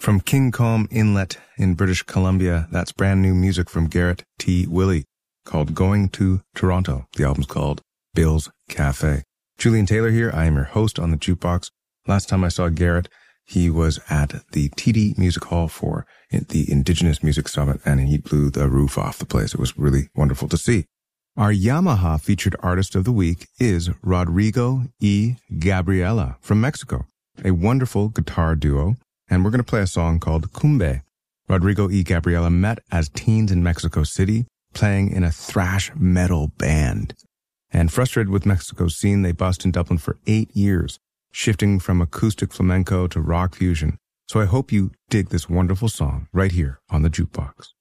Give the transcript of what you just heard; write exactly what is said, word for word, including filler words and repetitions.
From King Calm Inlet in British Columbia, that's brand new music from Garrett T. Willey called Going to Toronto. The album's called Bill's Cafe. Julian Taylor here. I am your host on the Jukebox. Last time I saw Garrett, he was at the T D Music Hall for the Indigenous Music Summit, and he blew the roof off the place. It was really wonderful to see. Our Yamaha featured artist of the week is Rodrigo y Gabriela from Mexico, a wonderful guitar duo, and we're going to play a song called Cumbe. Rodrigo y Gabriela met as teens in Mexico City, playing in a thrash metal band. And frustrated with Mexico's scene, they bussed in Dublin for eight years, shifting from acoustic flamenco to rock fusion. So I hope you dig this wonderful song right here on the Jukebox.